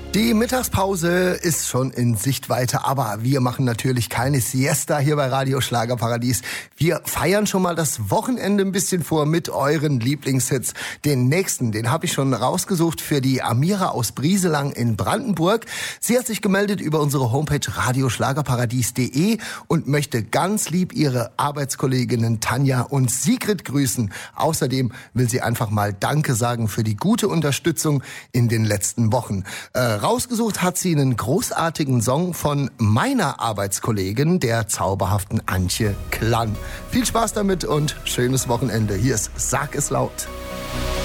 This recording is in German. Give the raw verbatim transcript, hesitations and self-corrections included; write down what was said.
Die Mittagspause ist schon in Sichtweite, aber wir machen natürlich keine Siesta hier bei Radio Schlagerparadies. Wir feiern schon mal das Wochenende ein bisschen vor mit euren Lieblingshits. Den nächsten, den habe ich schon rausgesucht für die Amira aus Brieselang in Brandenburg. Sie hat sich gemeldet über unsere Homepage radioschlagerparadies punkt de und möchte ganz lieb ihre Arbeitskolleginnen Tanja und Sigrid grüßen. Außerdem will sie einfach mal Danke sagen für die gute Unterstützung in den letzten Wochen. Äh, Rausgesucht hat sie einen großartigen Song von meiner Arbeitskollegin, der zauberhaften Antje Klann. Viel Spaß damit und schönes Wochenende. Hier ist Sag es laut.